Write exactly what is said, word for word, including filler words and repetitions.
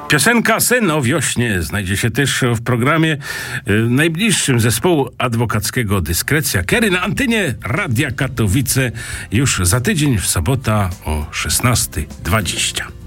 Piosenka Sen o wiośnie znajdzie się też w programie y, najbliższym zespołu adwokackiego Dyskrecja Kery na antenie Radia Katowice już za tydzień w sobota o szesnasta dwadzieścia.